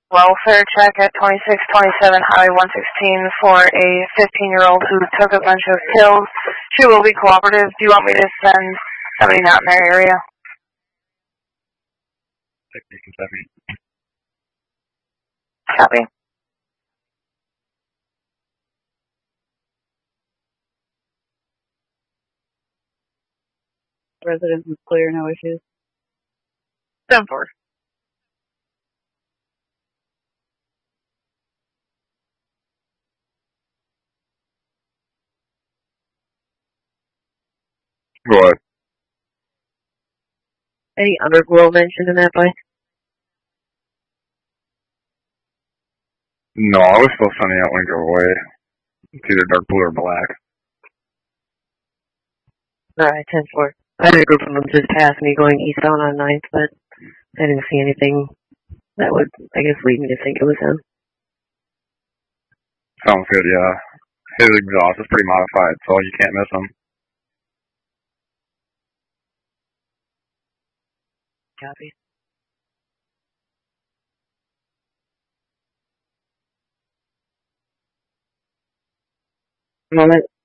welfare check at 2627 Highway 116 for a 15-year-old who took a bunch of pills. She will be cooperative. Do you want me to send somebody not in their area? Copy. Residence is clear, no issues. 10-4. What? Any underglow mentioned in that bike? No, I was still sending out when I go away. It's either dark blue or black. Alright, 10-4. I had a group of them just pass me going eastbound on 9th, but I didn't see anything that would, I guess, lead me to think it was him. Sounds good, yeah. His exhaust is pretty modified, so you can't miss him. Copy. Moment.